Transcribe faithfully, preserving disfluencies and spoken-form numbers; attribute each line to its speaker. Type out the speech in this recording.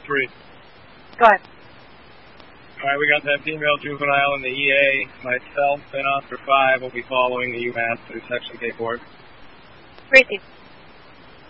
Speaker 1: Three.
Speaker 2: Go ahead.
Speaker 1: All right, we got that female juvenile in the E A. Myself and Oscar five will be following the UMass through Section K board.
Speaker 2: Gracie.